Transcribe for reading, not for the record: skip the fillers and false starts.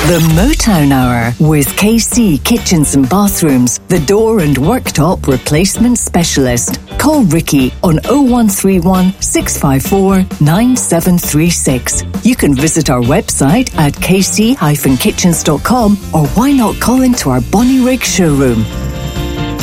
The Motown Hour with KC Kitchens and Bathrooms, the door and worktop replacement specialist. Call Ricky on 0131 654 9736. You can visit our website at kc-kitchens.com, or why not call into our Bonnyrigg showroom.